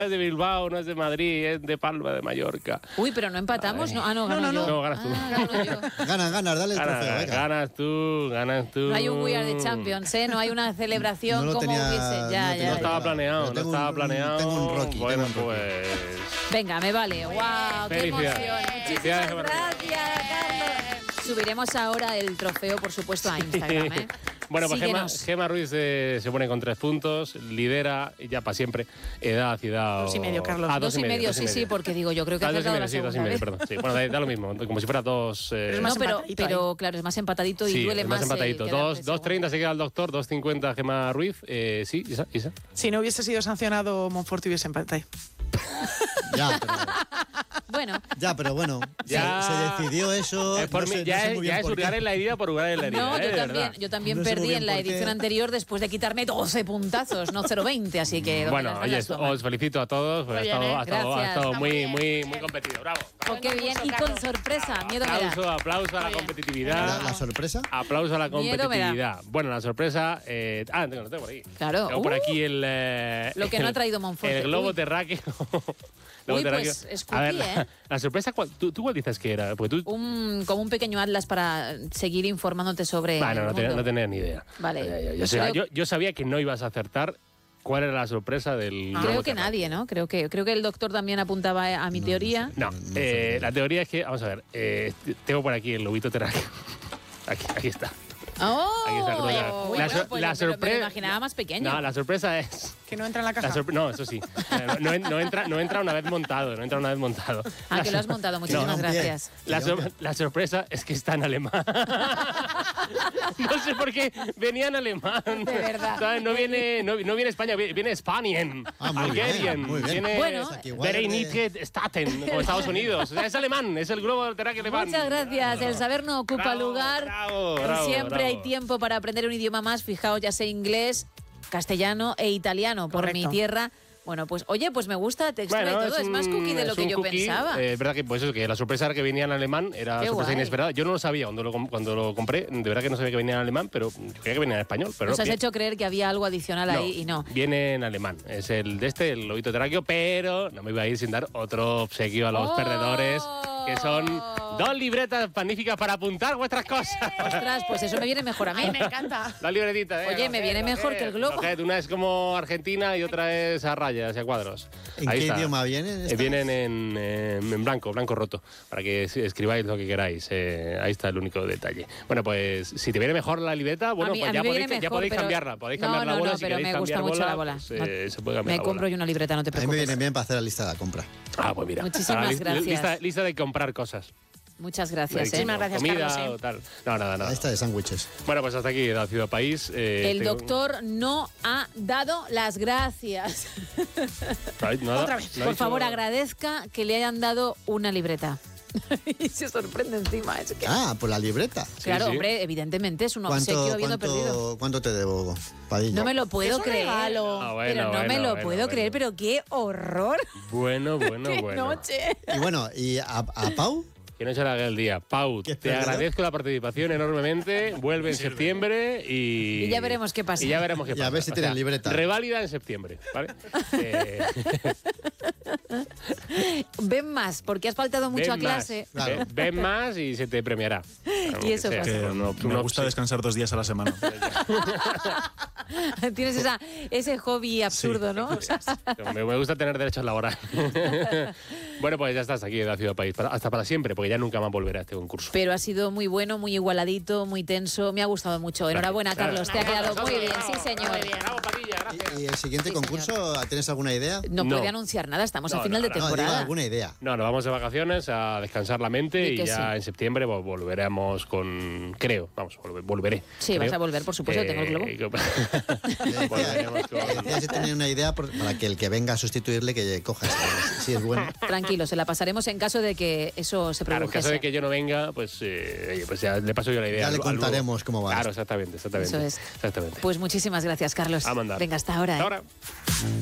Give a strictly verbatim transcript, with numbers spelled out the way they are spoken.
es de Bilbao, no es de Madrid, es de Palma de Mallorca. Uy, pero no empatamos. Ay. No, ah, no, gano No, no, yo. No, ganas tú. Ah, gano yo. Ganas, ganas, dale el Ganas, trofeo, venga. ganas tú, ganas tú. No hay un We Are the Champions, ¿eh? No hay una celebración No lo como tenía- hubiese. no Ya, lo tenía ya, No ya. estaba planeado, no Pero tengo estaba un- planeado. tengo un Rocky, Bueno, tengo un Rocky. pues... Venga, me vale. ¡Wow! ¡Qué Felicidades. emoción! Felicidades, Muchísimas gracias, Carlos. Subiremos ahora el trofeo, por supuesto, a Instagram, ¿eh? Bueno, pues Gema, Síguenos. Gema Ruiz eh, se pone con tres puntos, lidera y ya para siempre edad, ciudad... Dos y medio, Carlos. Ah, Dos y medio, dos y sí, sí, porque digo, yo creo que Ah, ha dos y acertado medio, la sí, dos y segunda medio, vez. perdón. Sí, bueno, da, da lo mismo, como si fuera dos... eh, es más No, pero, empatadito pero claro, es más empatadito y sí, duele es más. más empatadito. el quedarte Dos, dos treinta segundo. se queda el doctor, dos cincuenta Gema Ruiz. Eh, sí, Isa, Isa. Si no hubiese sido sancionado, Monforte hubiese empatado. Ya, pero, Bueno, ya, pero bueno, Ya. se, se decidió eso. Es por no mí, sé- ya, no sé es, muy bien ya es por qué. hurgar en la herida por hurgar en la herida. no, eh, yo de también, verdad. yo también No sé muy perdí bien en la por qué. edición anterior después de quitarme doce puntazos, no cero veinte, así que... ¿dónde Bueno, las oye, ganas toman? os felicito a todos, porque ha Muy bien, estado, ¿eh? ha estado, ha Gracias. estado Está muy, muy bien, muy, sí, muy sí. competido. Bravo. Oh, qué bien, y con sorpresa, miedo me da. Aplauso, aplauso a la Muy bien. competitividad. La, la sorpresa. Aplauso a la Miedo me da. competitividad. Bueno, la sorpresa. Eh, ah, tengo, lo tengo por aquí. Claro. Tengo por Uh. aquí el. eh, Lo que no ha el- traído Monforte. El globo Uy. terráqueo. Globo Uy, terráqueo. pues, escupí, A ver, la, ¿eh? la sorpresa, ¿cuál- ¿tú, ¿tú cuál dices que era? Porque tú. Un, como un pequeño atlas para seguir informándote sobre Bueno, el no tenía, mundo. no tenía ni idea. Vale. Ya, ya, ya. Yo, Creo- sabía, yo, yo sabía que no ibas a acertar cuál era la sorpresa del. Creo globo que terráqueo. nadie, ¿no? Creo que, creo que el doctor también apuntaba a mi teoría. No, eh, la teoría es que, vamos a ver, eh, tengo por aquí el lobito terráqueo. Aquí, aquí está. ¡Oh! Aquí está, creo ya. Uy, La bueno, sor- pues la lo- pero me lo sorpre- imaginaba más pequeño. No, la sorpresa es. Que no entra en la la caja. sorpre- no, eso sí. Eh, No, no en- no entra, no entra una vez montado, no entra una vez montado. Ah, La que lo has sor- montado. Muchísimas No, un pie. gracias. La, Que sor- yo- la sorpresa es que está en alemán. No sé por qué venía en alemán. De verdad. ¿Sabes? No viene, no, no viene España, viene viene Spanien. Ah, muy bien, Algerien. muy bien. Viene Bueno. O sea, que igual es de- Vereinigte Staaten, como Estados Unidos. O sea, es alemán, es el globo terráqueo alemán. Muchas gracias. El saber no ocupa Bravo, lugar. bravo, Y bravo, siempre bravo. hay tiempo para aprender un idioma más. Fijaos, ya sé inglés, castellano e italiano por Correcto. mi tierra. Bueno, pues oye, pues me gusta, te extra y todo. Es, más un- cookie de lo es que un yo cookie. pensaba. Eh, Es verdad que, pues eso, que la sorpresa era que venía en alemán, era Qué sorpresa guay. inesperada. Yo no lo sabía cuando lo, com- cuando lo compré, de verdad que no sabía que venía en alemán, pero yo creía que venía en español. Pero Nos no, has bien- hecho creer que había algo adicional no, ahí y no. Viene en alemán. Es el de este, el lobito terráqueo, pero no me iba a ir sin dar otro obsequio a los ¡Oh! perdedores, que son dos libretas magníficas para apuntar vuestras cosas. Ostras, pues eso me viene mejor a mí. Ay, me encanta. La libretita, ¿eh? Oye, me viene mejor que el globo. Una es como Argentina y otra es a rayas y a cuadros. ¿En Ahí qué está. idioma vienen? Eh, estas? vienen en, eh, en blanco, blanco roto, para que es- escribáis lo que queráis. Eh, ahí está el único detalle. Bueno, pues si te viene mejor la libreta, bueno, A mí- pues a mí ya me podéis, viene ya mejor, podéis pero- cambiarla. Podéis No, cambiar la no, bola no, si pero queréis me gusta cambiar mucho la bola. pues, eh, se puede cambiar Me la compro bola. yo una libreta, no te A mí me preocupes. viene bien para hacer la lista de la compra. Ah, pues mira. Muchísimas Ah, li- gracias. Lista, lista de comprar cosas. Muchas gracias. ¿eh? Muchísimas gracias, Comida Carlos, ¿eh? o tal. No, nada, nada. La lista de sándwiches. Bueno, pues hasta aquí la Ciudad País. eh, El tengo- doctor no ha dado las gracias. Ay, nada, Otra vez. no ha Por dicho- favor, agradezca que le hayan dado una libreta. Y se sorprende encima. Es que... Ah, por la libreta. Claro, sí. hombre, evidentemente es un ¿Cuánto, obsequio habiendo perdido. cuánto, ¿Cuánto te debo, Padilla? No me lo puedo Es un creer. regalo. Ah, bueno, pero no me bueno, lo bueno, puedo bueno. creer, pero qué horror. Bueno, bueno, ¡Qué bueno. noche! Y bueno, ¿y a, a Pau? Que no se le haga el día. Pau, ¿Qué te perdedor? agradezco la participación enormemente. Vuelve en septiembre y... Y ya veremos qué pasa. Y ya veremos qué Y a pasa. ver si O tienen sea, libreta. Reválida en septiembre, ¿vale? Eh, Ven más, porque has faltado mucho ven a clase. Más, Claro. Ven- ven más y se te premiará. Claro, Y eso que sea. pasa. Que No, tú me no- gusta sí. descansar dos días a la semana. Tienes esa, ese hobby absurdo, ¿no? Me, me gusta tener derechos laborales. Bueno, pues ya estás aquí en la Ciudad País. Para- hasta para siempre, porque ya nunca más volveré a este concurso. Pero ha sido muy bueno, muy igualadito, muy tenso. Me ha gustado mucho. Enhorabuena, Carlos. Te ha quedado muy bien. Sí, señor. Bravo, Padilla, gracias. ¿Y, y el siguiente Sí, concurso, tienes alguna idea? No, No. puede anunciar nada. Estamos No, a final no, de no. No, digo temporada. alguna idea. No, nos vamos de vacaciones a descansar la mente Di y que ya sí. en septiembre vol- volveremos con... Creo, vamos, volve- volveré. Sí, creo. vas a volver, por supuesto, tengo el globo. Le Volveremos con- decía, le decía si tenía una idea por- para que el que venga a sustituirle que coja esa, si es bueno. Tranquilo, se la pasaremos en caso de que eso se Claro, en produjese. caso de que yo no venga, pues, eh, oye, pues ya le paso yo la idea. Ya le al- al nuevo. contaremos cómo va Claro, esto. exactamente, exactamente. Eso es. Exactamente. Pues muchísimas gracias, Carlos. A mandar. Venga, hasta ahora. ¿eh? Hasta ahora.